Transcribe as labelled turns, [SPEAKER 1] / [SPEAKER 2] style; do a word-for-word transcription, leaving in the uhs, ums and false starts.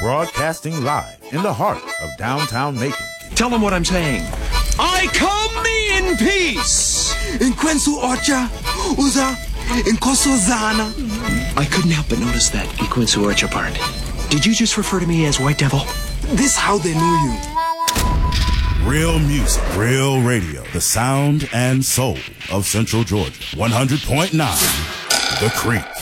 [SPEAKER 1] broadcasting live in the heart of downtown Macon.
[SPEAKER 2] Tell them what I'm saying. I come in peace.
[SPEAKER 3] Inkwensu Orcha, Uza, Inkosozana.
[SPEAKER 2] I couldn't help but notice that Inkwensu Orcha part. Did you just refer to me as White Devil?
[SPEAKER 3] This how they knew you.
[SPEAKER 1] Real music, real radio. The sound and soul of Central Georgia. one hundred point nine The Creek.